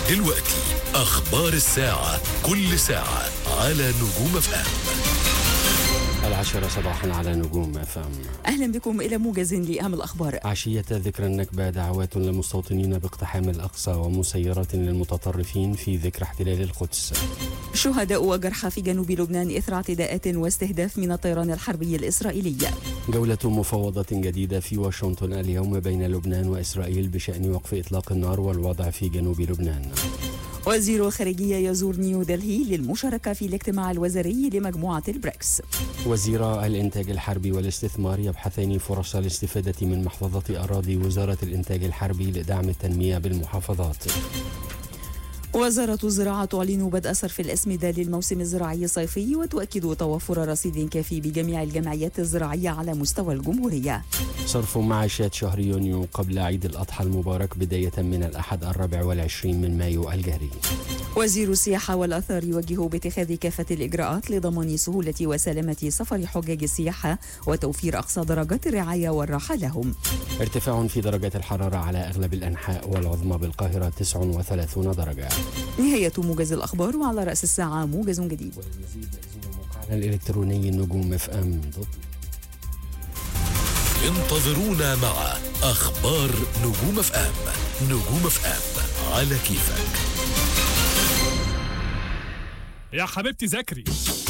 دلوقتي أخبار الساعة، كل ساعة على نجوم اف ام. 10 صباحا على نجوم اف ام. أهلا بكم إلى موجز لأهم الأخبار. عشية ذكرى النكبة، دعوات للمستوطنين باقتحام الأقصى ومسيرات للمتطرفين في ذكرى احتلال القدس. شهداء وجرحى في جنوب لبنان إثر اعتداءات واستهداف من الطيران الحربي الإسرائيلي. جولة مفاوضات جديدة في واشنطن اليوم بين لبنان وإسرائيل بشأن وقف إطلاق النار والوضع في جنوب لبنان. وزير الخارجية يزور نيودلهي للمشاركة في الاجتماع الوزاري لمجموعة البريكس. وزير الإنتاج الحربي والاستثمار يبحثان فرص الاستفادة من محفظة أراضي وزارة الإنتاج الحربي لدعم التنمية بالمحافظات. وزارة الزراعة تعلن بدء صرف الأسمدة للموسم الزراعي الصيفي وتؤكد توفر رصيد كافي بجميع الجمعيات الزراعية على مستوى الجمهورية. صرف معاشات شهر يونيو قبل عيد الأضحى المبارك بداية من الأحد 24 من مايو الجاري. وزير السياحة والآثار يوجه باتخاذ كافة الإجراءات لضمان سهولة وسلامة سفر حجاج السياحة وتوفير أقصى درجات الرعاية والراحة لهم. ارتفاع في درجات الحرارة على أغلب الأنحاء والعظمى بالقاهرة 39 درجة. نهاية موجز الأخبار، وعلى رأس الساعة موجز جديد. وللمزيد زوروا موقعنا الإلكتروني نجوم اف ام. انتظرونا مع أخبار نجوم اف ام. نجوم اف ام على كيفك. يا حبيبتي ذاكري.